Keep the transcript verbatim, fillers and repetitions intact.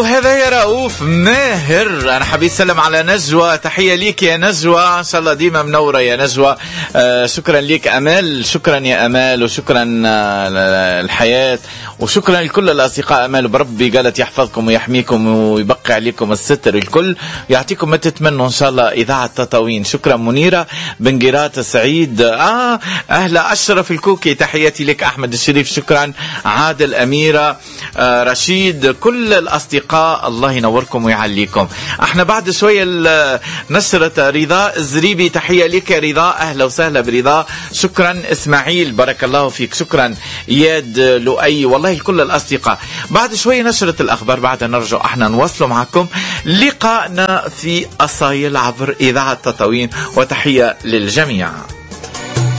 وهذا يا رؤوف ماهر. أنا حبيت سلم على نجوى، تحية ليك يا نجوى، إن شاء الله ديما منورة يا نجوى. آه شكرا ليك أمال، شكرا يا أمال، وشكرا آه الحياة، وشكرا لكل الأصدقاء أمال، وبربي قالت يحفظكم ويحميكم ويبقي عليكم الستر الكل، يعطيكم ما تتمنوا إن شاء الله إذاعة تطاوين. شكرا منيرة بن جيرات سعيد، آه أهلا أشرف الكوكي، تحياتي لك أحمد الشريف، شكرا عادل أميرة، آه رشيد، كل الأصدقاء الله ينوركم ويعليكم. احنا بعد شوية نشرة رضا الزريبي، تحية لك رضا، أهلا وسهلا برضا، شكرا إسماعيل بارك الله فيك، شكرا إياد لؤي، والله كل الأصدقاء. بعد شوية نشرة الأخبار، بعد نرجع احنا نواصل معكم لقاءنا في أصايل عبر إذاعة تطاوين، وتحية للجميع.